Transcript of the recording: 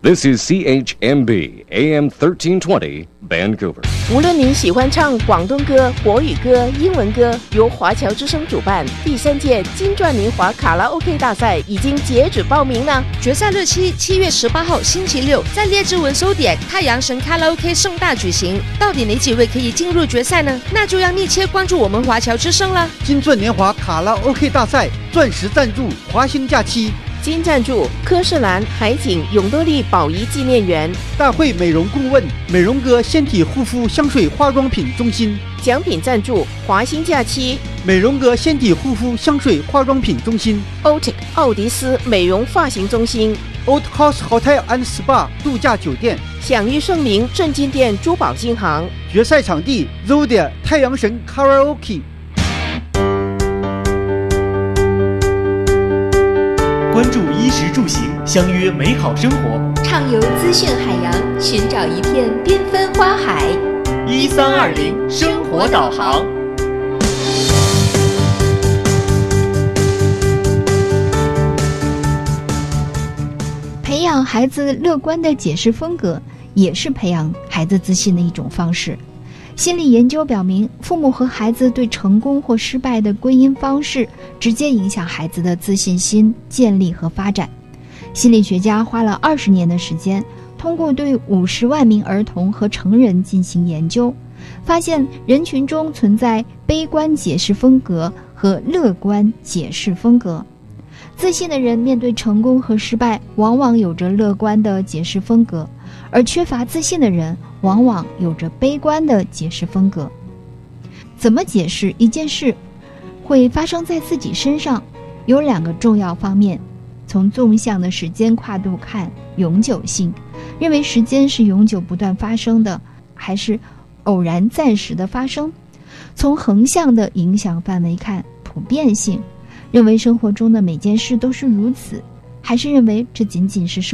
This is CHMB AM 1320 Vancouver。 无论您喜欢唱广东歌、国语歌、英文歌，由华侨之声主办第3届金钻年华卡拉 OK 大赛已经截止报名了。 决赛日期7月18号星期六，在列治文收点太阳神卡拉 OK 盛大举行。到底哪几位可以进入决赛呢？那就要密切关注我们华侨之声了。 金钻年华卡拉 OK 大赛钻石赞助华兴假期， 金赞助科士兰海景永乐利宝仪纪念园， 大会美容顾问美容哥纤体护肤香水化妆品中心， 奖品赞助华兴假期美容哥纤体护肤香水化妆品中心， Otic 奥迪斯美容发型中心， Old House Hotel and Spa 度假酒店， 享誉盛名正金店珠宝金行。 决赛场地 Zodiac 太阳神卡拉 OK。 关注衣食住行，相约美好生活， 畅游资讯海洋，寻找一片缤纷花海。 1320生活导航。 培养孩子乐观的解释风格，也是培养孩子自信的一种方式。心理研究表明，父母和孩子对成功或失败的归因方式，直接影响孩子的自信心建立和发展。心理学家花了20年的时间，通过对50万名儿童和成人进行研究，发现人群中存在悲观解释风格和乐观解释风格。自信的人面对成功和失败，往往有着乐观的解释风格，而缺乏自信的人往往有着悲观的解释风格。怎么解释一件事会发生在自己身上，有2个重要方面。从纵向的时间跨度看，永久性，认为时间是永久不断发生的，还是偶然暂时的发生。从横向的影响范围看，普遍性，认为生活中的每件事都是如此，还是认为这仅仅是